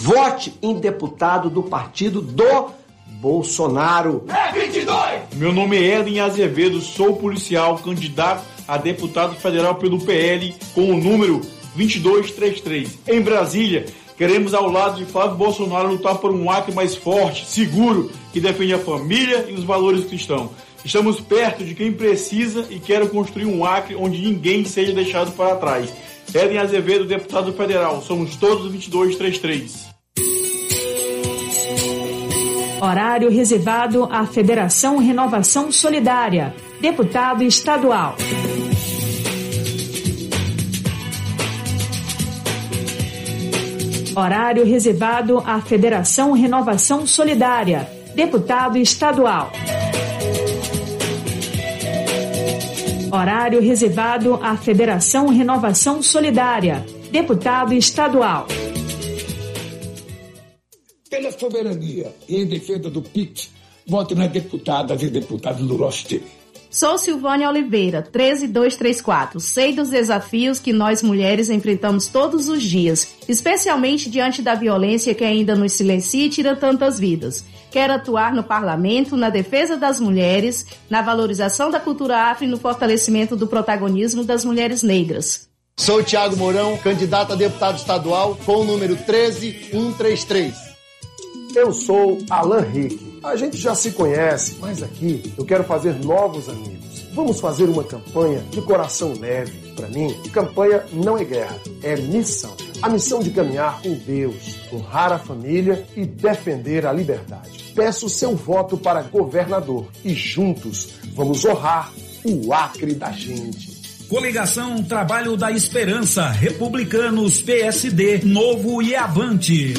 Vote em deputado do partido do Bolsonaro. É 22! Meu nome é Eden Azevedo, sou policial, candidato a deputado federal pelo PL com o número 2233. Em Brasília, queremos ao lado de Flávio Bolsonaro lutar por um Acre mais forte, seguro, que defende a família e os valores cristãos. Estamos perto de quem precisa e quero construir um Acre onde ninguém seja deixado para trás. Eden Azevedo, deputado federal. Somos todos 2233. Horário reservado à Federação Renovação Solidária. Deputado estadual. Horário reservado à Federação Renovação Solidária. Deputado estadual. Horário reservado à Federação Renovação Solidária. Deputado estadual. Pela soberania e em defesa do PIT, vote nas deputadas e deputados do nosso time. Sou Silvânia Oliveira, 13234. Sei dos desafios que nós mulheres enfrentamos todos os dias, especialmente diante da violência que ainda nos silencia e tira tantas vidas. Quero atuar no parlamento, na defesa das mulheres, na valorização da cultura afro e no fortalecimento do protagonismo das mulheres negras. Sou Thiago Mourão, candidato a deputado estadual com o número 13133. Eu sou Alan Rick. A gente já se conhece, mas aqui eu quero fazer novos amigos. Vamos fazer uma campanha de coração leve. Para mim, campanha não é guerra, é missão. A missão de caminhar com Deus, honrar a família e defender a liberdade. Peço seu voto para governador e juntos vamos honrar o Acre da gente. Coligação Trabalho da Esperança, Republicanos, PSD, Novo e Avante.